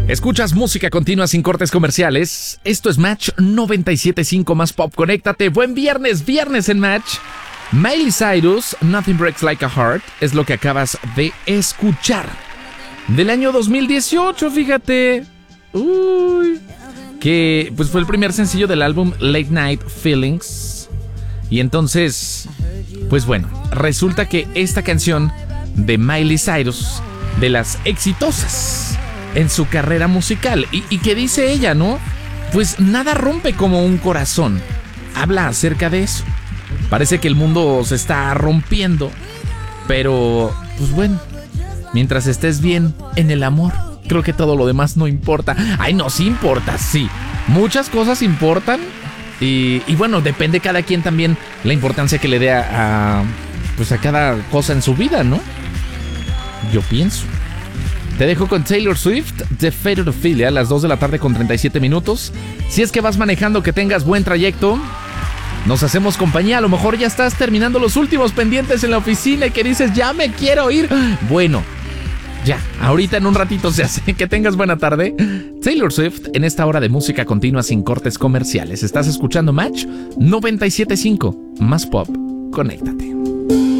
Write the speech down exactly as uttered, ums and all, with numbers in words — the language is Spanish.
Escuchas música continua sin cortes comerciales. Esto es Match noventa y siete punto cinco más Pop. Conéctate. Buen viernes, viernes en Match. Miley Cyrus, Nothing Breaks Like a Heart, es lo que acabas de escuchar. Del año dos mil dieciocho, fíjate. Uy. Que pues fue el primer sencillo del álbum Late Night Feelings. Y entonces, pues bueno, resulta que esta canción de Miley Cyrus, de las exitosas en su carrera musical, y, y que dice ella, ¿no? Pues nada rompe como un corazón. Habla acerca de eso. Parece que el mundo se está rompiendo, pero pues bueno, mientras estés bien en el amor, creo que todo lo demás no importa. Ay, no, sí importa, sí. Muchas cosas importan y, y bueno, depende cada quien también la importancia que le dé a, a pues a cada cosa en su vida, ¿no? Yo pienso. Te dejo con Taylor Swift, The Faded Ophelia, a las dos de la tarde con treinta y siete minutos. Si es que vas manejando, que tengas buen trayecto. Nos hacemos compañía. A lo mejor ya estás terminando los últimos pendientes en la oficina y que dices, ya me quiero ir. Bueno, ya, ahorita en un ratito se hace. Que tengas buena tarde. Taylor Swift en esta hora de música continua sin cortes comerciales. Estás escuchando Match noventa y siete punto cinco más Pop. Conéctate.